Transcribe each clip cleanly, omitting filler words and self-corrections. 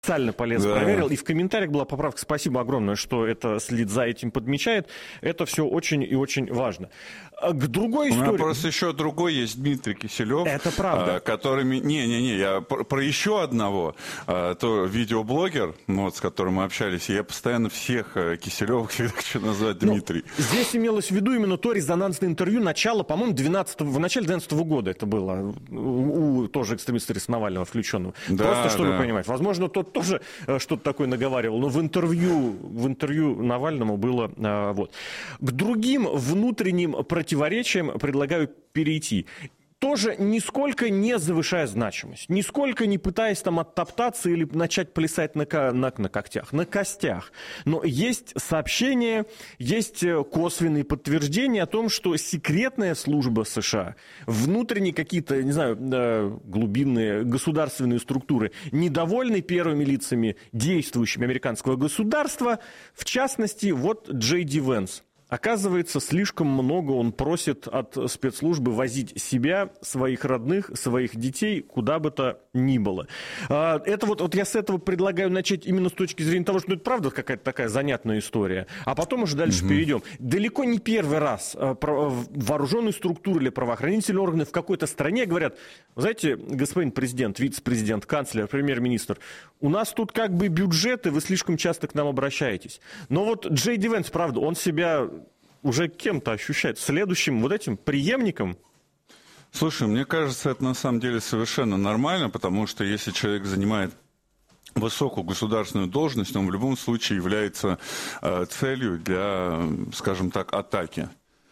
специально полез, проверил, и в комментариях была поправка. Спасибо огромное, что это Слит за этим подмечает. Это все очень и очень важно. К другой истории... У меня просто еще другой есть Дмитрий Киселев. Это правда. Который... Не, я про еще одного. То видеоблогер, вот, с которым мы общались, и я постоянно всех Киселевых всегда хочу назвать Дмитрий. Здесь имелось в виду именно то резонансное интервью начала, по-моему, в начале 2012 года это было. У тоже экстремиста Навального включенного. Да, просто чтобы понимать. Возможно, тот тоже что-то такое наговаривал, но в интервью Навальному было вот. К другим внутренним противоречиям предлагаю перейти. Тоже нисколько не завышая значимость, нисколько не пытаясь там оттоптаться или начать плясать на когтях, на костях. Но есть сообщения, есть косвенные подтверждения о том, что секретная служба США, внутренние какие-то, не знаю, глубинные государственные структуры, недовольны первыми лицами, действующими американского государства, в частности, вот Джей Ди Венс. Оказывается, слишком много он просит от спецслужбы возить себя, своих родных, своих детей, куда бы то ни было. Это вот я с этого предлагаю начать именно с точки зрения того, что это правда какая-то такая занятная история, а потом уже дальше перейдем. Далеко не первый раз вооруженные структуры или правоохранительные органы в какой-то стране говорят: знаете, господин президент, вице-президент, канцлер, премьер-министр, у нас тут как бы бюджеты, вы слишком часто к нам обращаетесь. Но вот Джей Ди Венс, правда, он себя уже кем-то ощущает, следующим вот этим преемником. Слушай, мне кажется, это на самом деле совершенно нормально, потому что если человек занимает высокую государственную должность, он в любом случае является целью для, скажем так, атаки.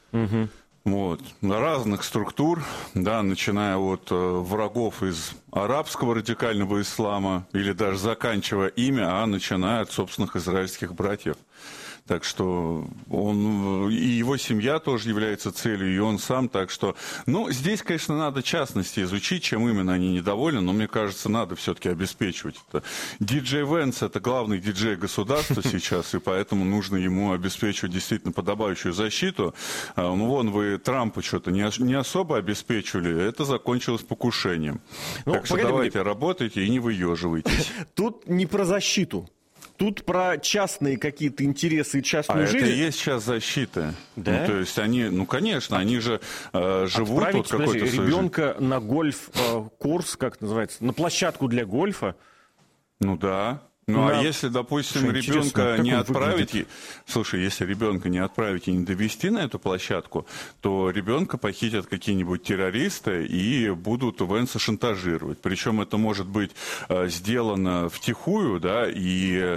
Вот. Разных структур, да, начиная от врагов из арабского радикального ислама или даже заканчивая ими, а начиная от собственных израильских братьев. Так что он, и его семья тоже является целью, и он сам. Так что, ну, здесь, конечно, надо частности изучить, чем именно они недовольны, но мне кажется, надо все-таки обеспечивать это. Диджей Венс – это главный диджей государства сейчас, и поэтому нужно ему обеспечивать действительно подобающую защиту. Ну, вон вы Трампа что-то не особо обеспечивали, это закончилось покушением. Ну, так что давайте работайте и не выеживайтесь. Тут не про защиту. Тут про частные какие-то интересы и частную жизнь. Это и есть сейчас защита. Да? Ну, то есть они, ну, конечно, они же живут отправить, вот какой-то ребенка на гольф-курс, как это называется, на площадку для гольфа. Ну да. Ну, а если, допустим, ребенка не отправить, слушай, если ребенка не отправить и не довести на эту площадку, то ребенка похитят какие-нибудь террористы и будут Венса шантажировать. Причем это может быть сделано втихую, да, и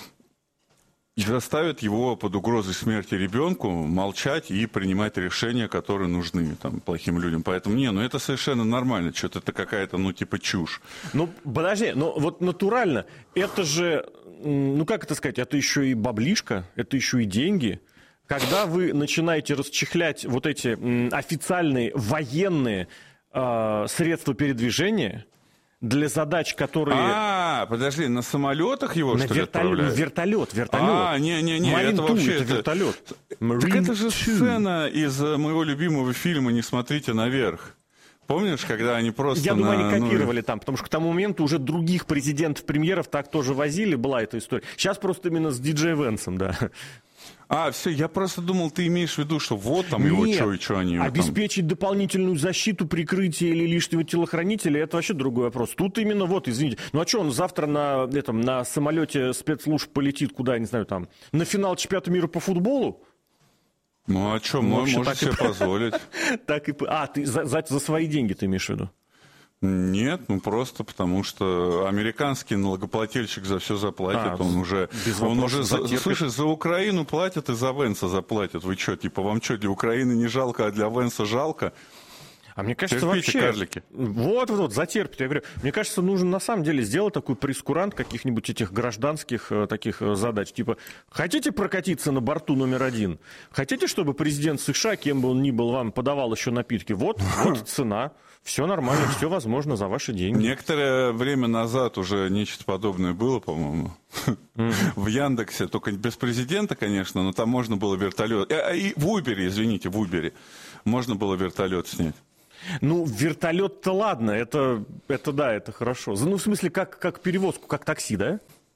заставят его под угрозой смерти ребенку молчать и принимать решения, которые нужны там, плохим людям. Поэтому, это совершенно нормально. Что-то это какая-то, типа чушь. Ну, подожди, вот натурально, это же, как это сказать, это еще и баблишка, это еще и деньги. Когда вы начинаете расчехлять вот эти официальные военные средства передвижения для задач, которые... подожди, на самолетах его, что ли, отправляют? Вертолет. Не, это вообще... это вертолет. Так это же сцена из моего любимого фильма «Не смотрите наверх». Помнишь, когда они просто... Я думаю, они копировали там, потому что к тому моменту уже других президентов-премьеров так тоже возили, была эта история. Сейчас просто именно с Диджей Венсом, да. Все, я просто думал, ты имеешь в виду, что вот там его что они... обеспечить дополнительную защиту, прикрытие или лишнего телохранителя, это вообще другой вопрос. Тут именно извините, он завтра на самолете спецслужб полетит куда, я не знаю, там, на финал чемпионата мира по футболу? Ну, а что, может себе позволить. Ты за свои деньги ты имеешь в виду? Нет, просто потому что американский налогоплательщик за все заплатит. Он уже слушай, за Украину платят и за Венса заплатят. Вы что, вам что, для Украины не жалко, а для Венса жалко? А мне кажется, терпите, вообще... карлики. Вот, затерпите. Я говорю, мне кажется, нужно на самом деле сделать такой прейскурант каких-нибудь этих гражданских таких задач. Типа, хотите прокатиться на борту номер 1? Хотите, чтобы президент США, кем бы он ни был, вам подавал еще напитки? Вот цена. Все нормально, все возможно за ваши деньги. Некоторое время назад уже нечто подобное было, по-моему. В Яндексе, только без президента, конечно, но там можно было вертолет. И в Убере, извините, можно было вертолет снять. Ну, вертолет-то ладно, это да, это хорошо. Ну, в смысле, как перевозку, как такси, да?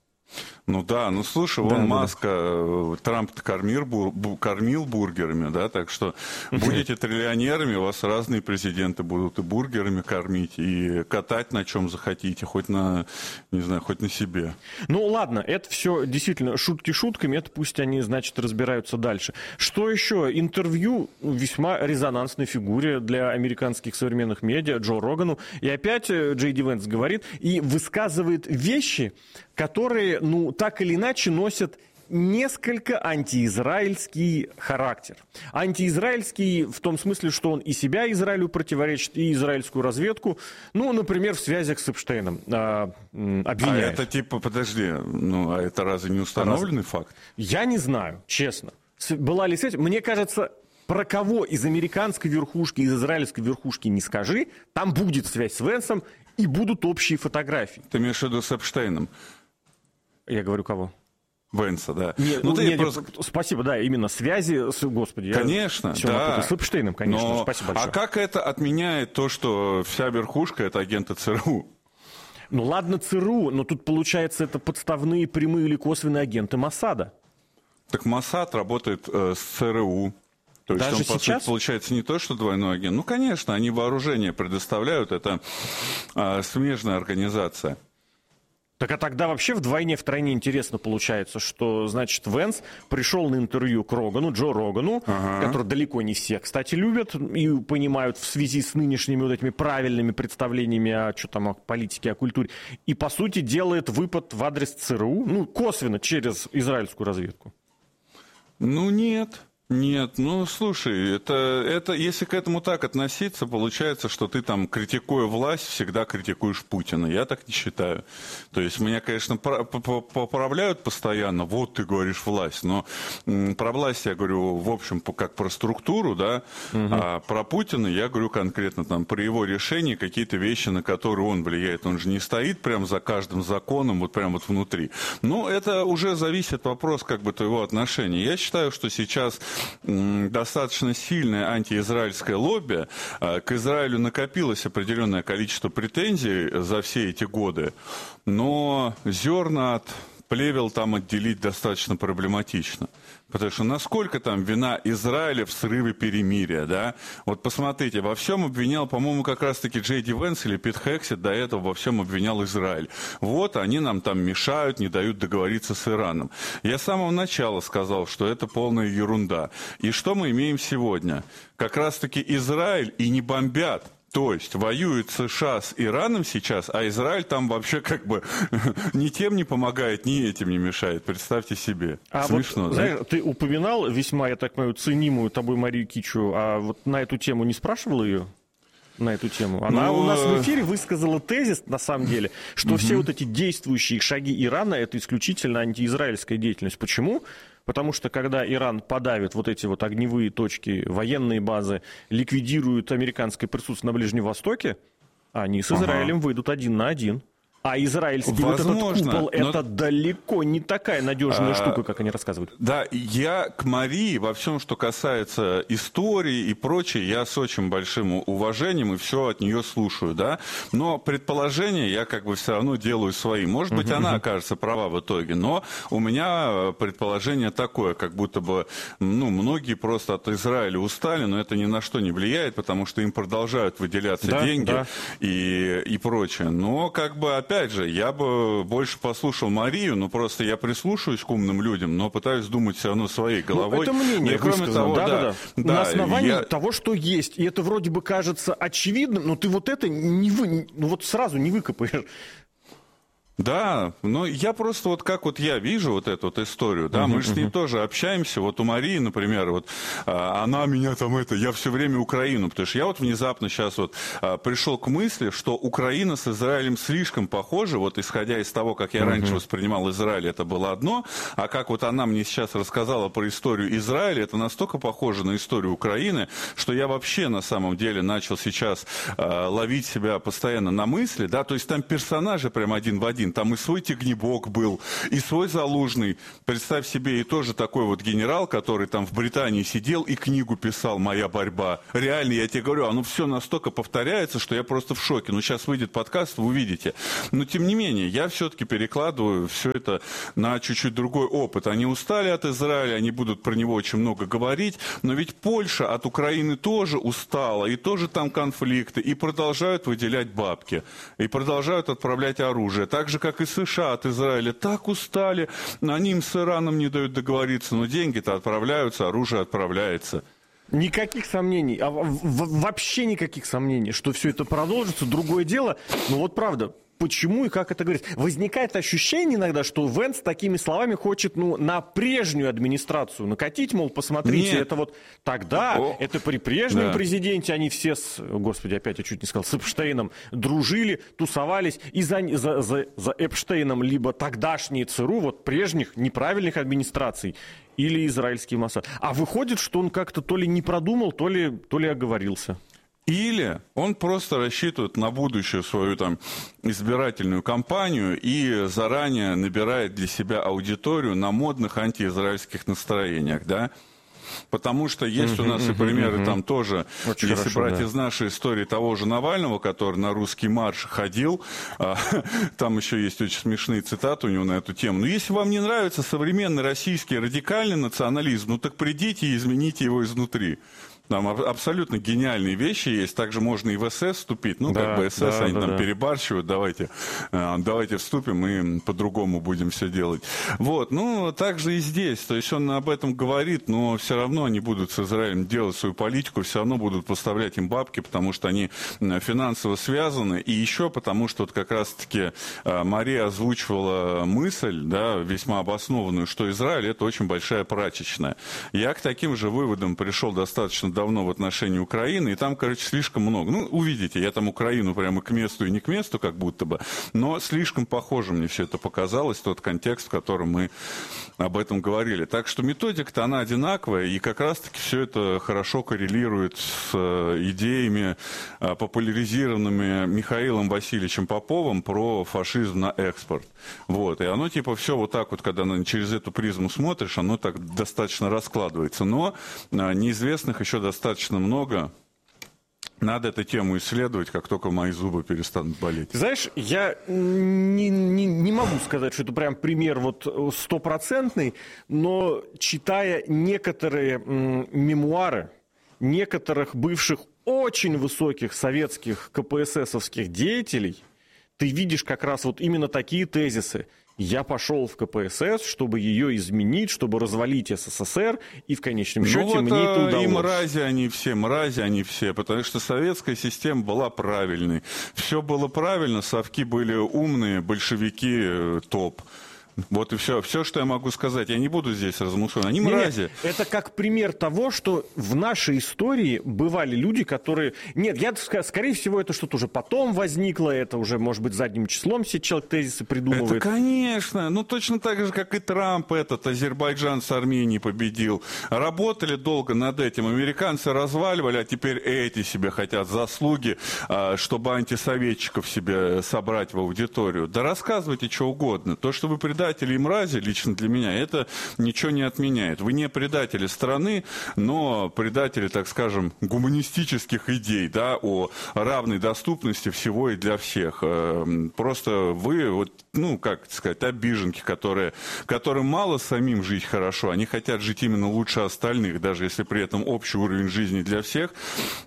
Ну да, ну слушай, вон Маска, Трамп кормил бургерами, да, так что будете триллионерами, вас разные президенты будут и бургерами кормить, и катать на чем захотите, хоть на, не знаю, хоть на себе. Ну ладно, это все действительно шутки шутками, это пусть они, значит, разбираются дальше. Что еще? Интервью весьма резонансной фигуре для американских современных медиа Джо Рогану. И опять Джей Ди Венс говорит и высказывает вещи, которые, ну, так или иначе носят несколько антиизраильский характер. Антиизраильский в том смысле, что он и себя Израилю противоречит, и израильскую разведку, ну, например, в связях с Эпштейном обвиняет. А это типа, подожди, ну, а это разве не установленный факт? Я не знаю, честно. Была ли связь? Мне кажется, про кого из американской верхушки, из израильской верхушки не скажи, там будет связь с Венсом и будут общие фотографии. Ты имеешь в виду с Эпштейном? Я говорю, кого? Венса, да. Нет, ну, нет, просто... Спасибо, да, именно связи с, господи, конечно, да. С Эпштейном, конечно, но... спасибо большое. А как это отменяет то, что вся верхушка — это агенты ЦРУ? Ну ладно, ЦРУ, но тут, получается, это подставные прямые или косвенные агенты Моссада. Так Моссад работает с ЦРУ. То есть даже он, сейчас? по сути, получается не то, что двойной агент. Ну, конечно, они вооружение предоставляют, это смежная организация. Так а тогда вообще втройне интересно получается, что, значит, Венс пришел на интервью к Рогану, Джо Рогану, который далеко не все, кстати, любят и понимают в связи с нынешними вот этими правильными представлениями о политике, о культуре, и, по сути, делает выпад в адрес ЦРУ, ну, косвенно, через израильскую разведку. Ну, нет. Нет, ну слушай, это если к этому так относиться, получается, что ты там, критикуя власть, всегда критикуешь Путина. Я так не считаю. То есть меня, конечно, поправляют постоянно, вот ты говоришь власть, но про власть я говорю, в общем, как про структуру, да, а про Путина я говорю конкретно там про его решения, какие-то вещи, на которые он влияет. Он же не стоит прям за каждым законом, вот прям вот внутри. Но это уже зависит вопрос как бы твоего отношения. Я считаю, что сейчас достаточно сильное антиизраильское лобби. К Израилю накопилось определенное количество претензий за все эти годы, но зерна от плевел там отделить достаточно проблематично. Потому что насколько там вина Израиля в срыве перемирия, да? Вот посмотрите, во всем обвинял, по-моему, как раз-таки Джей Ди Венс или Пит Хексет до этого во всем обвинял Израиль. Вот, они нам там мешают, не дают договориться с Ираном. Я с самого начала сказал, что это полная ерунда. И что мы имеем сегодня? Как раз-таки Израиль и не бомбят. То есть воюет США с Ираном сейчас, а Израиль там вообще как бы ни тем не помогает, ни этим не мешает. Представьте себе. Смешно, вот, да? Знаешь, ты упоминал весьма, я так понимаю, ценимую тобой Марию Кичу, а вот на эту тему не спрашивал ее? На эту тему. Она у нас в эфире высказала тезис, на самом деле, что все вот эти действующие шаги Ирана — это исключительно антиизраильская деятельность. Почему? Потому что когда Иран подавит вот эти вот огневые точки, военные базы, ликвидирует американское присутствие на Ближнем Востоке, они с Израилем выйдут 1 на 1. А израильский вот этот купол, это далеко не такая надежная штука, как они рассказывают. Да, я к Марии во всем, что касается истории и прочее, я с очень большим уважением и все от нее слушаю, да. Но предположения я как бы все равно делаю свои. Может быть, она окажется права в итоге, но у меня предположение такое, как будто бы, ну, многие просто от Израиля устали, но это ни на что не влияет, потому что им продолжают выделяться деньги и прочее. Но как бы опять же, я бы больше послушал Марию, но просто я прислушиваюсь к умным людям, но пытаюсь думать все равно своей головой. Ну, это мнение кроме того, на основании того, что есть. И это вроде бы кажется очевидным, но ты вот это вот сразу не выкопаешь. Да, но я просто вот как вот я вижу вот эту вот историю, да, мы же с ней тоже общаемся, вот у Марии, например, вот она меня там я все время Украину, потому что я вот внезапно сейчас вот пришел к мысли, что Украина с Израилем слишком похожа, вот исходя из того, как я раньше воспринимал Израиль, это было одно, а как вот она мне сейчас рассказала про историю Израиля, это настолько похоже на историю Украины, что я вообще на самом деле начал сейчас ловить себя постоянно на мысли, да, то есть там персонажи прям один в один. один. Там и свой Тягнебок был, и свой Залужный. Представь себе, и тоже такой вот генерал, который там в Британии сидел и книгу писал «Моя борьба». Реально, я тебе говорю, оно все настолько повторяется, что я просто в шоке. Ну, сейчас выйдет подкаст, вы увидите. Но, тем не менее, я все-таки перекладываю все это на чуть-чуть другой опыт. Они устали от Израиля, они будут про него очень много говорить, но ведь Польша от Украины тоже устала, и тоже там конфликты, и продолжают выделять бабки, и продолжают отправлять оружие. Так же, как и США от Израиля так устали, они им с Ираном не дают договориться, но деньги-то отправляются, оружие отправляется. Никаких сомнений, вообще никаких сомнений, что все это продолжится. Другое дело, ну вот правда, почему и как это говорится. Возникает ощущение иногда, что Венс такими словами хочет, ну, на прежнюю администрацию накатить, мол, посмотрите, Нет. это вот тогда, это при прежнем президенте они все с, господи, опять я чуть не сказал, с Эпштейном дружили, тусовались, и за Эпштейном либо тогдашние ЦРУ, вот прежних неправильных администраций, или израильский Моссад. А выходит, что он как-то то ли не продумал, то ли оговорился. Или он просто рассчитывает на будущую свою там избирательную кампанию и заранее набирает для себя аудиторию на модных антиизраильских настроениях, да? Потому что есть у нас и примеры там тоже, очень если хорошо, брать да. из нашей истории того же Навального, который на русский марш ходил, там еще есть очень смешные цитаты у него на эту тему. Но если вам не нравится современный российский радикальный национализм, ну так придите и измените его изнутри. Там абсолютно гениальные вещи есть. Также можно и в СС вступить. Ну, да, как бы СС, они там да. перебарщивают. Давайте вступим и по-другому будем все делать. Вот, ну, так же и здесь. То есть он об этом говорит, но все равно они будут с Израилем делать свою политику, все равно будут поставлять им бабки, потому что они финансово связаны. И еще потому, что вот как раз-таки Мария озвучивала мысль, да, весьма обоснованную, что Израиль — это очень большая прачечная. Я к таким же выводам пришел достаточно давно в отношении Украины, и там, короче, слишком много. Ну, увидите, я там Украину прямо к месту и не к месту, как будто бы, но слишком похоже мне все это показалось, тот контекст, в котором мы об этом говорили. Так что методика-то она одинаковая, и как раз-таки все это хорошо коррелирует с идеями, популяризированными Михаилом Васильевичем Поповым про фашизм на экспорт. Вот. И оно типа все вот так вот, когда через эту призму смотришь, оно так достаточно раскладывается. Но неизвестных еще достаточно много. Надо эту тему исследовать, как только мои зубы перестанут болеть. Ты знаешь, я не могу сказать, что это прям пример вот стопроцентный, но читая некоторые мемуары некоторых бывших очень высоких советских КПССовских деятелей, ты видишь как раз вот именно такие тезисы. Я пошел в КПСС, чтобы ее изменить, чтобы развалить СССР, и в конечном счете мне это удалось. И мрази они все, потому что советская система была правильной. Все было правильно, совки были умные, большевики топ. Вот и все. Все, что я могу сказать. Я не буду здесь размусоливать. Они мрази. Нет, это как пример того, что в нашей истории бывали люди, которые... Нет, скорее всего, это что-то уже потом возникло, это уже, может быть, задним числом все человек тезисы придумывает. Это, конечно. Ну, точно так же, как и Трамп Азербайджан с Арменией победил. Работали долго над этим. Американцы разваливали, а теперь эти себе хотят заслуги, чтобы антисоветчиков себе собрать в аудиторию. Да рассказывайте что угодно. То, что вы предатели и мрази, лично для меня, это ничего не отменяет. Вы не предатели страны, но предатели, так скажем, гуманистических идей, да, о равной доступности всего и для всех. Просто вы, вот, ну, как сказать, обиженки, которым мало самим жить хорошо, они хотят жить именно лучше остальных, даже если при этом общий уровень жизни для всех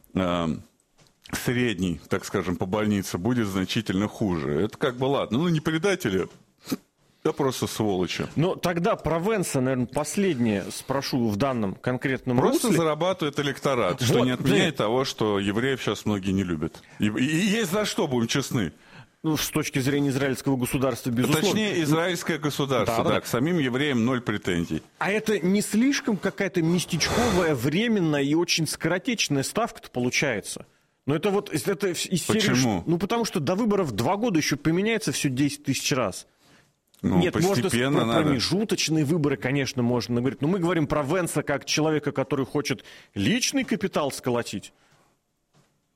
средний, так скажем, по больнице будет значительно хуже. Это как бы ладно. Ну, не предатели, да просто сволочи. Но тогда про Венса, наверное, последнее спрошу в данном конкретном просто русле. Зарабатывает электорат, что не отменяет того, что евреев сейчас многие не любят. И есть за что, будем честны. Ну, с точки зрения израильского государства, безусловно. Точнее, израильское государство, да. К самим евреям 0 претензий. А это не слишком какая-то местечковая, временная и очень скоротечная ставка-то получается? Но это вот это из серии... Почему? Ну, потому что до выборов 2 года еще поменяется все 10 тысяч раз. Ну, нет, можно про промежуточные выборы, конечно, можно говорить. Но мы говорим про Венса как человека, который хочет личный капитал сколотить.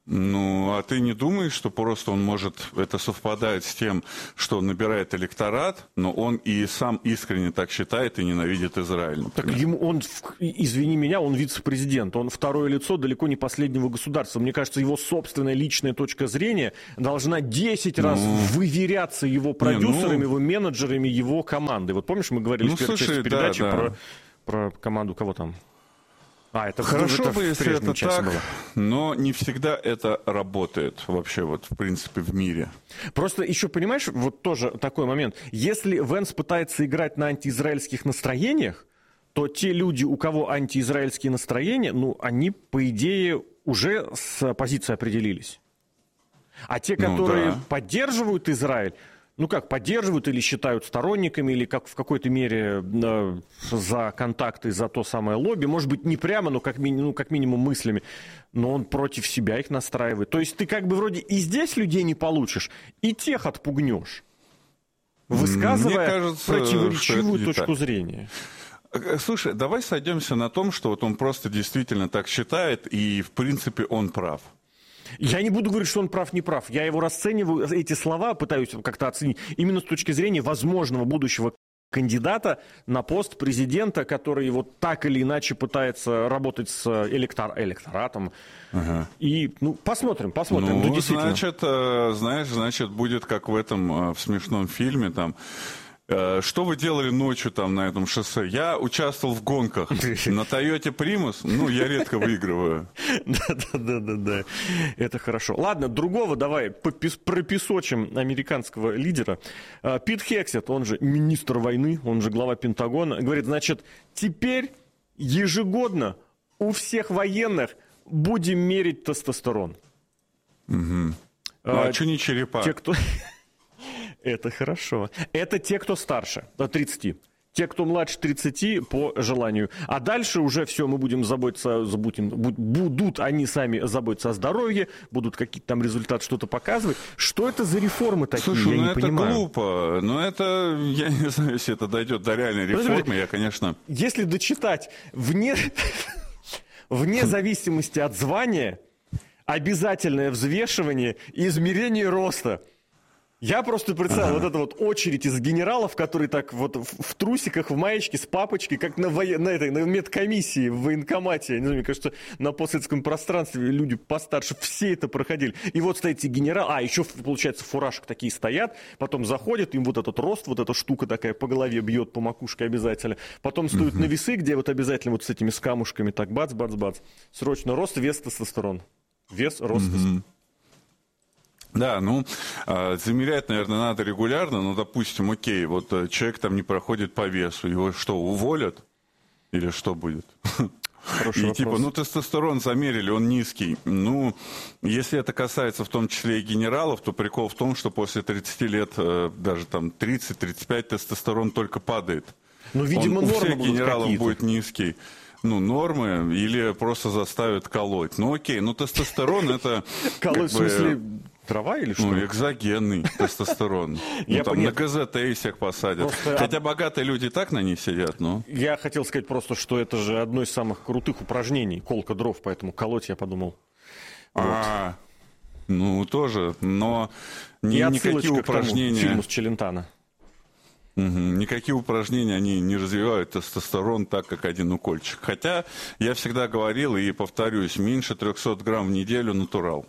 Ну, а ты не думаешь, что просто он может, это совпадает с тем, что он набирает электорат, но он и сам искренне так считает и ненавидит Израиль, например? Так он, извини меня, он вице-президент, он второе лицо далеко не последнего государства. Мне кажется, его собственная личная точка зрения должна 10 раз выверяться его продюсерами, его менеджерами, его командой. Вот помнишь, мы говорили в первой части передачи про команду, кого там? Это хорошо бы, если это так, было. Но не всегда это работает вообще вот в принципе в мире. Просто еще, понимаешь, вот тоже такой момент. Если Венс пытается играть на антиизраильских настроениях, то те люди, у кого антиизраильские настроения, они, по идее, уже с позицией определились. А те, которые поддерживают Израиль, поддерживают или считают сторонниками, или как в какой-то мере за контакты, за то самое лобби, может быть, не прямо, но как минимум мыслями, но он против себя их настраивает. То есть ты как бы вроде и здесь людей не получишь, и тех отпугнешь, высказывая противоречивую точку зрения. Слушай, давай сойдемся на том, что вот он просто действительно так считает, и в принципе он прав. Я не буду говорить, что он прав, не прав. Я его расцениваю, эти слова пытаюсь как-то оценить именно с точки зрения возможного будущего кандидата на пост президента, который вот так или иначе пытается работать с электоратом. Ага. И, посмотрим. Значит, будет как в этом, в смешном фильме, там, что вы делали ночью там на этом шоссе? Я участвовал в гонках на Тойоте Примус. Я редко выигрываю. Да. Это хорошо. Ладно, другого давай пропесочим американского лидера. Пит Хексет, он же министр войны, он же глава Пентагона, говорит, значит, теперь ежегодно у всех военных будем мерить тестостерон. Угу. А что не черепа? Те, кто... Это хорошо. Это те, кто старше, до 30. Те, кто младше 30, по желанию. А дальше уже все, мы будем будут они сами заботиться о здоровье, будут какие-то там результаты, что-то показывать. Что это за реформы такие? Слушай, я не это понимаю. Глупо. Я не знаю, если это дойдет до реальной реформы, я, конечно... Если дочитать вне зависимости от звания, обязательное взвешивание и измерение роста. Я просто представил вот эту вот очередь из генералов, которые так вот в трусиках, в маечке, с папочкой, как на медкомиссии в военкомате. Не знаю, мне кажется, на постсоветском пространстве люди постарше все это проходили. И вот стоят эти генералы, еще, получается, фуражек такие стоят, потом заходят, им вот этот рост, вот эта штука такая по голове бьет, по макушке обязательно. Потом стоят на весы, где вот обязательно вот с этими с камушками так бац-бац-бац. Срочно рост, вес, тестостерон. Вес, рост, тестостерон. Да, замерять, наверное, надо регулярно, допустим, окей, вот человек там не проходит по весу, его что, уволят? Или что будет? Хороший вопрос. Тестостерон замерили, он низкий. Если это касается в том числе и генералов, то прикол в том, что после 30 лет, даже там 30-35, тестостерон только падает. Видимо, нормы у всех генералов какие-то. будет низкий. Нормы или просто заставят колоть. Окей, тестостерон это... Колоть в смысле... Трава или что? Экзогенный тестостерон. На КЗТ и всех посадят. Хотя богатые люди так на них сидят, Я хотел сказать просто, что это же одно из самых крутых упражнений. Колка дров, поэтому колоть, я подумал. Тоже. Но никакие упражнения... К фильму с Челентано. Никакие упражнения, они не развивают тестостерон так, как один укольчик. Хотя я всегда говорил и повторюсь, меньше 300 грамм в неделю натурал.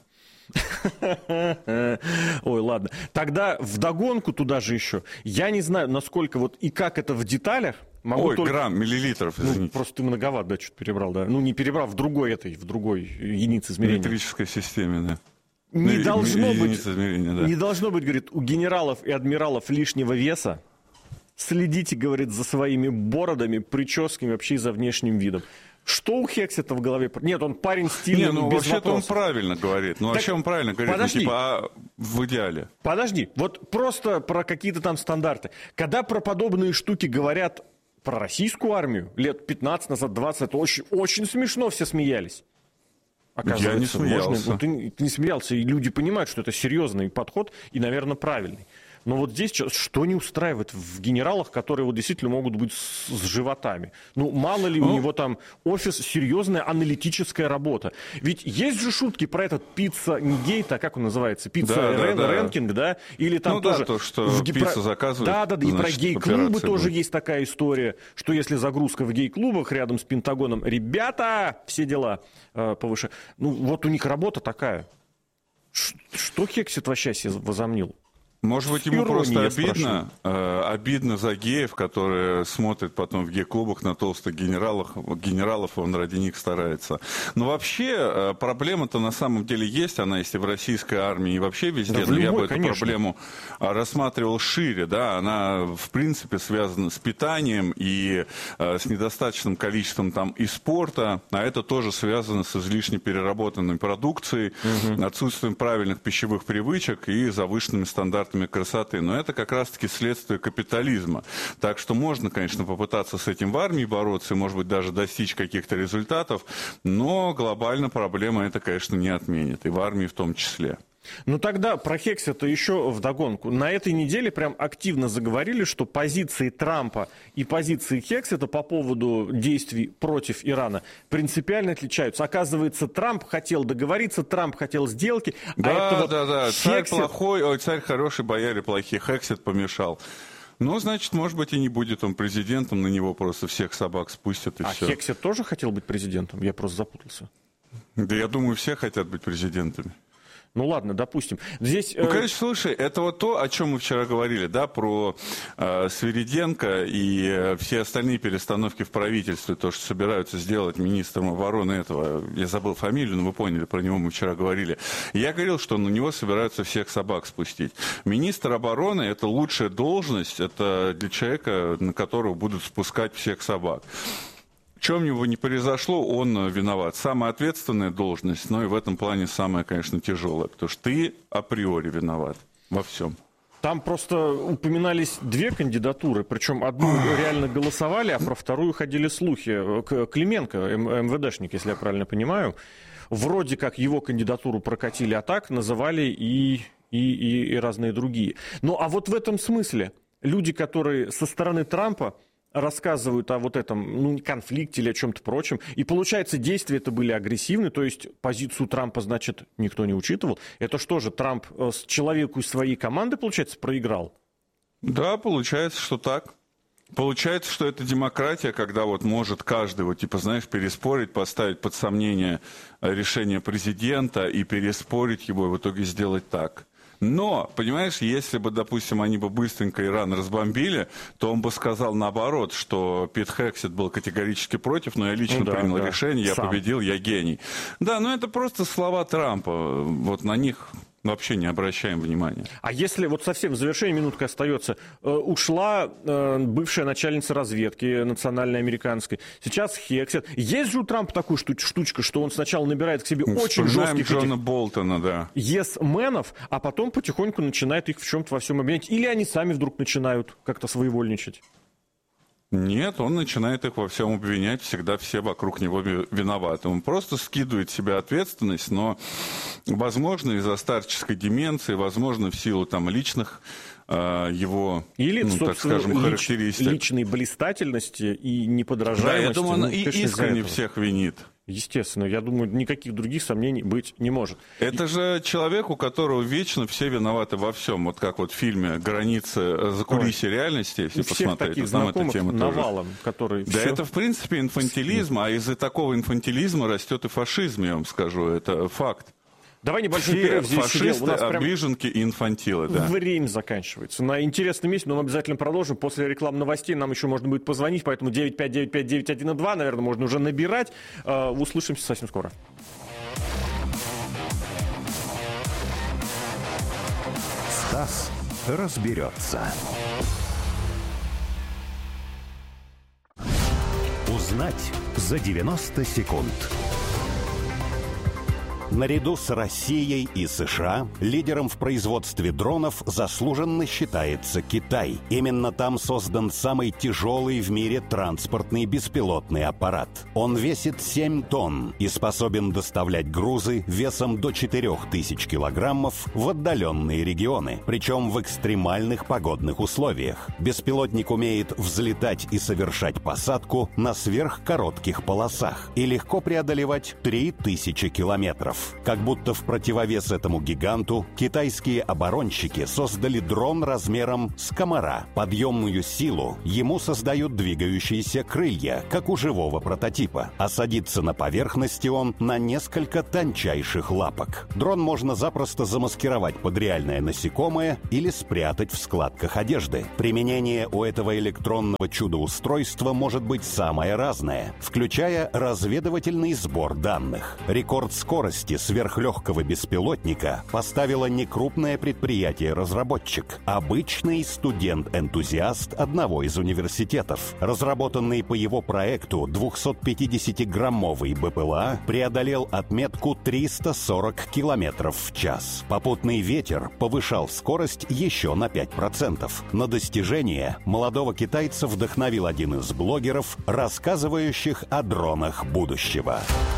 Ой, ладно. Тогда вдогонку туда же еще. Я не знаю, насколько вот и как это в деталях. Грамм, миллилитров, извините. Просто ты многовато, да, что-то перебрал, да. Не перебрал, в другой единице измерения. В метрической системе, да. Не должно быть, говорит, у генералов и адмиралов лишнего веса. Следите, говорит, за своими бородами, прическами, вообще за внешним видом. Что у Хексета в голове? Нет, он парень стильный, без вообще-то вопросов. он правильно говорит. Он правильно говорит, подожди. В идеале. Подожди, вот просто про какие-то там стандарты. Когда про подобные штуки говорят про российскую армию, лет 15 назад, 20, это очень, очень смешно, все смеялись. Оказывается, я не смеялся. Ты не смеялся, и люди понимают, что это серьезный подход и, наверное, правильный. Но вот здесь что не устраивает в генералах, которые вот действительно могут быть с животами? Ну, мало ли у него там офис, серьезная аналитическая работа. Ведь есть же шутки про этот пицца не гейт, а как он называется? Пицца рэнкинг, да? Или там тоже... то, что пиццу заказывают. Да, и про гей-клубы тоже есть такая история, что если загрузка в гей-клубах рядом с Пентагоном, ребята, все дела повыше. Ну, вот у них работа такая. Что Хексет вообще себе возомнил? Может быть, ему просто обидно за геев, которые смотрят потом в гей-клубах на толстых генералов, он ради них старается. Но вообще проблема-то на самом деле есть, она есть и в российской армии, и вообще везде. Но я бы эту проблему рассматривал шире, да, она в принципе связана с питанием и с недостаточным количеством там и спорта, а это тоже связано с излишне переработанной продукцией, отсутствием правильных пищевых привычек и завышенными стандартами красоты. Но это как раз-таки следствие капитализма. Так что можно, конечно, попытаться с этим в армии бороться и, может быть, даже достичь каких-то результатов, но глобально проблема это, конечно, не отменит. И в армии в том числе. Ну тогда про Хексета еще вдогонку. На этой неделе прям активно заговорили, что позиции Трампа и позиции Хексета по поводу действий против Ирана принципиально отличаются. Оказывается, Трамп хотел договориться, Трамп хотел сделки. Да. Царь плохой, царь хороший, бояре плохие. Хексет помешал. Ну, значит, может быть, и не будет он президентом, на него просто всех собак спустят и все. А Хексет тоже хотел быть президентом? Я просто запутался. Да я думаю, все хотят быть президентами. Ну ладно, допустим. Здесь, ну, конечно, слушай, это вот то, о чем мы вчера говорили, да, про Свириденко и все остальные перестановки в правительстве, то, что собираются сделать министром обороны этого, я забыл фамилию, но вы поняли, про него мы вчера говорили. Я говорил, что на него собираются всех собак спустить. Министр обороны – это лучшая должность, это для человека, на которого будут спускать всех собак. Чем его не произошло, он виноват. Самая ответственная должность, но и в этом плане самая, конечно, тяжелая, потому что ты априори виноват во всем. Там просто упоминались две кандидатуры, причем одну реально голосовали, а про вторую ходили слухи. Клименко, МВДшник, если я правильно понимаю, вроде как его кандидатуру прокатили, а так называли и разные другие. Ну а вот в этом смысле люди, которые со стороны Трампа рассказывают о вот этом конфликте или о чем-то прочем. И получается, действия это были агрессивны, то есть позицию Трампа, значит, никто не учитывал. Это что же, Трамп человеку из своей команды, получается, проиграл? Да, получается, что так. Получается, что это демократия, когда вот может каждый, вот типа, знаешь, переспорить, поставить под сомнение решение президента и переспорить его, и в итоге сделать так. Но, понимаешь, если бы, допустим, они бы быстренько Иран разбомбили, то он бы сказал наоборот, что Пит Хексет был категорически против, но я лично принял решение, я победил, я гений. Да, но это просто слова Трампа, вот на них вообще не обращаем внимания. А если вот совсем в завершении, минутка остается, ушла бывшая начальница разведки национальной американской, сейчас Хексет. Есть же у Трампа такая штучка, что он сначала набирает к себе очень жестких Джона Болтона, да. Yes-менов, а потом потихоньку начинает их в чем-то во всем обвинять. Или они сами вдруг начинают как-то своевольничать? Нет, он начинает их во всем обвинять, всегда все вокруг него виноваты. Он просто скидывает с себя ответственность, но, возможно, из-за старческой деменции, возможно, в силу там личных его, или, так скажем, характеристик. Личной блистательности и неподражаемости. Да, я думаю, он и искренне всех винит. Естественно, я думаю, никаких других сомнений быть не может. Это же человек, у которого вечно все виноваты во всем. Вот как вот в фильме «Границы закулисья реальности», если посмотреть, там эта тема навалом, тоже. Который да, это в принципе инфантилизм, а из-за такого инфантилизма растет и фашизм, я вам скажу, это факт. Давай небольшой перерыв. Здесь фашисты, обиженки и инфантилы. Да. Время заканчивается. На интересном месте, но мы обязательно продолжим. После рекламы новостей нам еще можно будет позвонить, поэтому 9595912, наверное, можно уже набирать. Услышимся совсем скоро. Стас разберется. Узнать за 90 секунд. Наряду с Россией и США лидером в производстве дронов заслуженно считается Китай. Именно там создан самый тяжелый в мире транспортный беспилотный аппарат. Он весит 7 тонн и способен доставлять грузы весом до 4000 килограммов в отдаленные регионы, причем в экстремальных погодных условиях. Беспилотник умеет взлетать и совершать посадку на сверхкоротких полосах и легко преодолевать 3000 километров. Как будто в противовес этому гиганту китайские оборонщики создали дрон размером с комара. Подъемную силу ему создают двигающиеся крылья, как у живого прототипа, а садится на поверхности он на несколько тончайших лапок. Дрон можно запросто замаскировать под реальное насекомое или спрятать в складках одежды. Применение у этого электронного чудо-устройства может быть самое разное, включая разведывательный сбор данных. Рекорд скорости сверхлегкого беспилотника поставило не крупное предприятие-разработчик, обычный студент-энтузиаст одного из университетов. Разработанный по его проекту 250-граммовый БПЛА преодолел отметку 340 километров в час. Попутный ветер повышал скорость еще на 5%. На достижение молодого китайца вдохновил один из блогеров, рассказывающих о дронах будущего.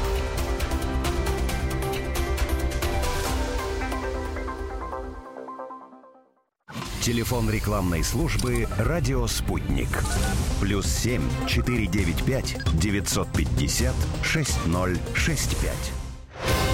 Телефон рекламной службы «Радио Спутник». +7 495 950 6065.